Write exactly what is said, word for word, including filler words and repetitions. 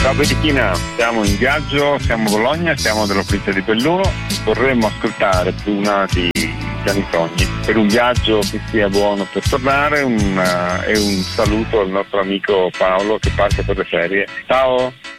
Ciao Berichina, siamo in viaggio, siamo a Bologna, siamo della provincia di Belluno, vorremmo ascoltare una di Piani Sogni per un viaggio che sia buono per tornare un, uh, e un saluto al nostro amico Paolo che parte per le ferie. Ciao!